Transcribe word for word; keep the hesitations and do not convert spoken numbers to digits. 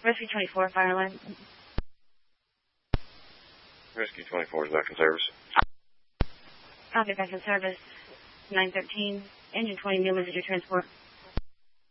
Rescue twenty-four, fire alarm. Rescue twenty-four is back in service. Copy, back in service. nine thirteen, engine twenty, new messenger transport.